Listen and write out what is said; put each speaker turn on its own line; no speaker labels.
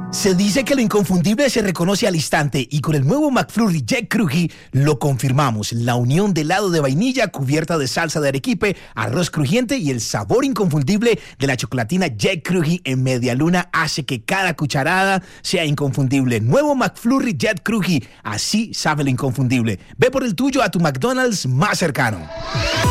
Se dice que lo inconfundible se reconoce al instante y con el nuevo McFlurry Jet Cruji lo confirmamos. La unión de helado de vainilla cubierta de salsa de arequipe, arroz crujiente y el sabor inconfundible de la chocolatina Jet Cruji en media luna hace que cada cucharada sea inconfundible. Nuevo McFlurry Jet Cruji, así sabe lo inconfundible. Ve por el tuyo a tu McDonald's más cercano.